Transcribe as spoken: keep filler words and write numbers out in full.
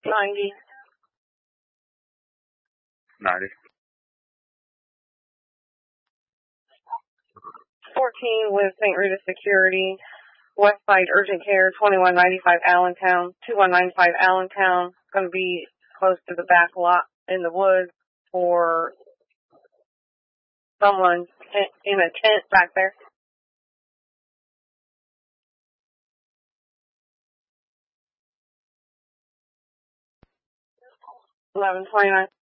ninety. ninety. fourteen with Saint Rita Security. West Side Urgent Care, twenty-one ninety-five Allentown. twenty-one ninety-five Allentown. Going to be close to the back lot in the woods for someone in a tent back there. eleven twenty-nine.